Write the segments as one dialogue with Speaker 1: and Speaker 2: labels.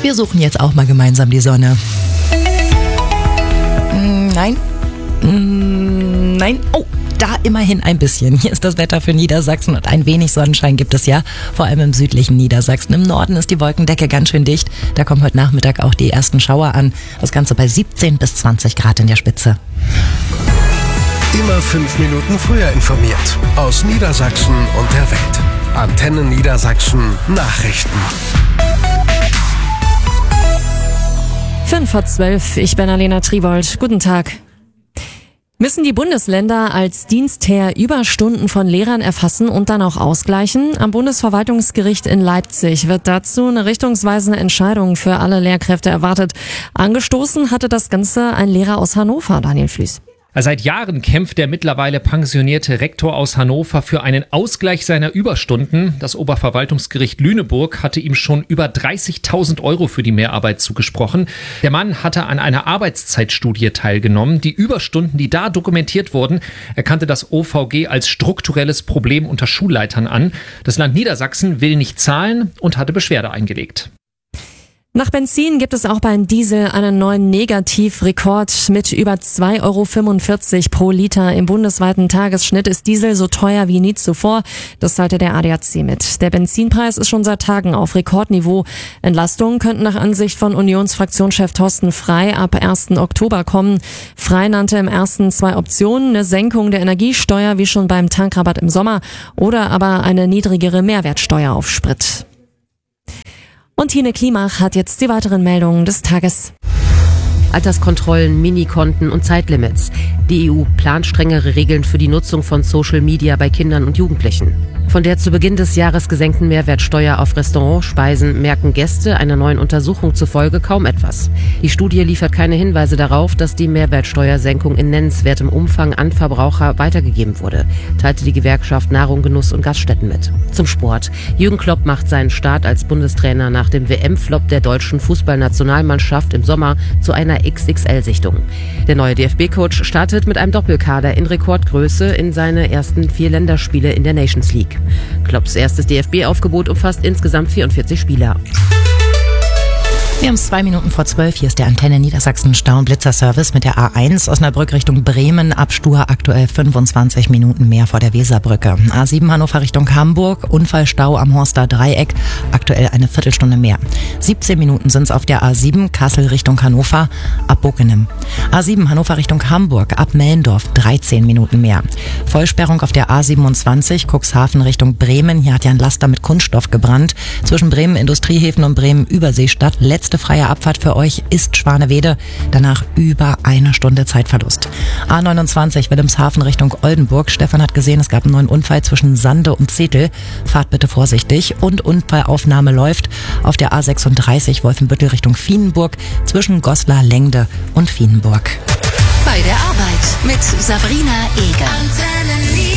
Speaker 1: Wir suchen jetzt auch mal gemeinsam die Sonne. Nein. Nein. Oh, da immerhin ein bisschen. Hier ist das Wetter für Niedersachsen und ein wenig Sonnenschein gibt es ja. Vor allem im südlichen Niedersachsen. Im Norden ist die Wolkendecke ganz schön dicht. Da kommen heute Nachmittag auch die ersten Schauer an. Das Ganze bei 17 bis 20 Grad in der Spitze.
Speaker 2: Immer 5 Minuten früher informiert. Aus Niedersachsen und der Welt. Antenne Niedersachsen Nachrichten.
Speaker 3: 11:05, ich bin Alena Tribold. Guten Tag. Müssen die Bundesländer als Dienstherr Überstunden von Lehrern erfassen und dann auch ausgleichen? Am Bundesverwaltungsgericht in Leipzig wird dazu eine richtungsweisende Entscheidung für alle Lehrkräfte erwartet. Angestoßen hatte das Ganze ein Lehrer aus Hannover, Daniel Flüß.
Speaker 4: Seit Jahren kämpft der mittlerweile pensionierte Rektor aus Hannover für einen Ausgleich seiner Überstunden. Das Oberverwaltungsgericht Lüneburg hatte ihm schon über 30.000 € für die Mehrarbeit zugesprochen. Der Mann hatte an einer Arbeitszeitstudie teilgenommen. Die Überstunden, die da dokumentiert wurden, erkannte das OVG als strukturelles Problem unter Schulleitern an. Das Land Niedersachsen will nicht zahlen und hatte Beschwerde eingelegt.
Speaker 3: Nach Benzin gibt es auch beim Diesel einen neuen Negativrekord mit über 2,45 € pro Liter. Im bundesweiten Tagesschnitt ist Diesel so teuer wie nie zuvor. Das teilte der ADAC mit. Der Benzinpreis ist schon seit Tagen auf Rekordniveau. Entlastungen könnten nach Ansicht von Unionsfraktionschef Thorsten Frey ab 1. Oktober kommen. Frey nannte im ersten 2 Optionen: eine Senkung der Energiesteuer wie schon beim Tankrabatt im Sommer oder aber eine niedrigere Mehrwertsteuer auf Sprit. Und Tine Klimach hat jetzt die weiteren Meldungen des Tages.
Speaker 5: Alterskontrollen, Minikonten und Zeitlimits. Die EU plant strengere Regeln für die Nutzung von Social Media bei Kindern und Jugendlichen. Von der zu Beginn des Jahres gesenkten Mehrwertsteuer auf Restaurantspeisen merken Gäste einer neuen Untersuchung zufolge kaum etwas. Die Studie liefert keine Hinweise darauf, dass die Mehrwertsteuersenkung in nennenswertem Umfang an Verbraucher weitergegeben wurde, teilte die Gewerkschaft Nahrung, Genuss und Gaststätten mit. Zum Sport. Jürgen Klopp macht seinen Start als Bundestrainer nach dem WM-Flop der deutschen Fußballnationalmannschaft im Sommer zu einer XXL-Sichtung. Der neue DFB-Coach startet mit einem Doppelkader in Rekordgröße in seine ersten 4 Länderspiele in der Nations League. Klopps erstes DFB-Aufgebot umfasst insgesamt 44 Spieler.
Speaker 1: Wir haben es 2:02. Hier ist der Antenne Niedersachsen Stau- und Blitzerservice mit der A1 Osnabrück Richtung Bremen. Abstur aktuell 25 Minuten mehr vor der Weserbrücke. A7 Hannover Richtung Hamburg. Unfallstau am Horster Dreieck. Aktuell eine Viertelstunde mehr. 17 Minuten sind es auf der A7 Kassel Richtung Hannover ab Bockenem. A7 Hannover Richtung Hamburg ab Mellendorf 13 Minuten mehr. Vollsperrung auf der A27 Cuxhaven Richtung Bremen. Hier hat ja ein Laster mit Kunststoff gebrannt. Zwischen Bremen Industriehäfen und Bremen Überseestadt. Letzte freie Abfahrt für euch ist Schwanewede. Danach über 1 Stunde Zeitverlust. A29 Wilhelmshaven Richtung Oldenburg. Stefan hat gesehen, es gab einen neuen Unfall zwischen Sande und Zetel. Fahrt bitte vorsichtig. Und Unfallaufnahme läuft auf der A36 Wolfenbüttel Richtung Vienenburg zwischen Goslar, Lengde und Vienenburg.
Speaker 6: Bei der Arbeit mit Sabrina Eger.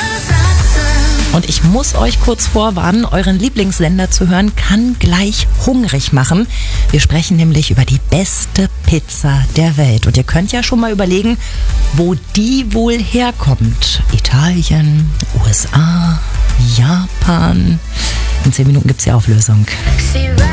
Speaker 1: Und ich muss euch kurz vorwarnen, euren Lieblingssender zu hören, kann gleich hungrig machen. Wir sprechen nämlich über die beste Pizza der Welt. Und ihr könnt ja schon mal überlegen, wo die wohl herkommt. Italien, USA, Japan. In 10 Minuten gibt's die Auflösung.